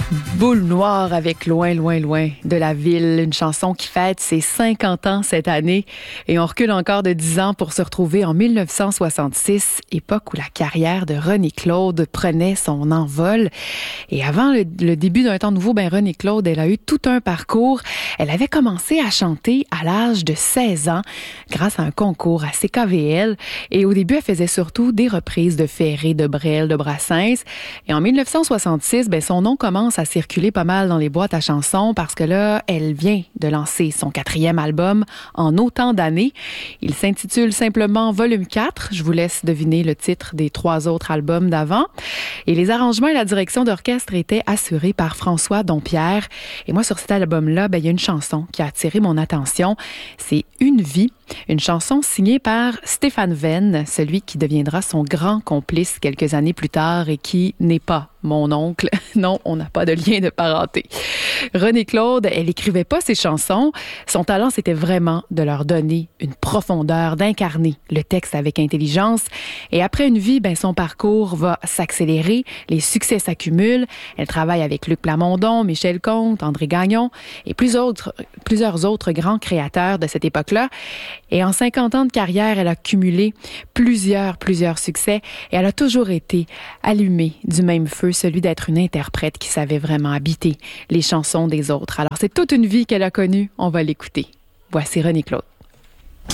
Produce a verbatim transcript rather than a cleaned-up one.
Boule noire avec Loin, loin, loin de la ville. Une chanson qui fête ses cinquante ans cette année. Et on recule encore de dix ans pour se retrouver en mille neuf cent soixante-six, époque où la carrière de René Claude prenait son envol. Et avant le, le début d'un temps nouveau, ben René Claude, elle a eu tout un parcours. Elle avait commencé à chanter à l'âge de seize ans grâce à un concours à C K V L. Et au début, elle faisait surtout des reprises de Ferré, de Brel, de Brassens. Et en mille neuf cent soixante-six, ben son nom commence à circuler pas mal dans les boîtes à chansons parce que là, elle vient de lancer son quatrième album en autant d'années. Il s'intitule simplement Volume quatre. Je vous laisse deviner le titre des trois autres albums d'avant. Et les arrangements et la direction d'orchestre étaient assurés par François Dompierre. Et moi, sur cet album-là, ben, il y a une chanson qui a attiré mon attention. C'est Une vie. Une chanson signée par Stéphane Venn, celui qui deviendra son grand complice quelques années plus tard et qui n'est pas mon oncle. Non, on n'a pas de lien de parenté. René Claude, elle écrivait pas ses chansons. Son talent, c'était vraiment de leur donner une profondeur, d'incarner le texte avec intelligence. Et après Une vie, ben, son parcours va s'accélérer. Les succès s'accumulent. Elle travaille avec Luc Plamondon, Michel Comte, André Gagnon et plusieurs autres, plusieurs autres grands créateurs de cette époque-là. Et en cinquante ans de carrière, elle a cumulé plusieurs, plusieurs succès et elle a toujours été allumée du même feu, celui d'être une interprète qui savait vraiment habiter les chansons des autres. Alors, c'est toute une vie qu'elle a connue. On va l'écouter. Voici René Claude.